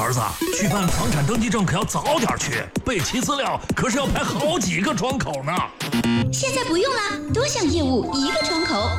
儿子，去办房产登记证可要早点去，备齐资料可是要排好几个窗口呢。 现在不用了，多项业务一个窗口，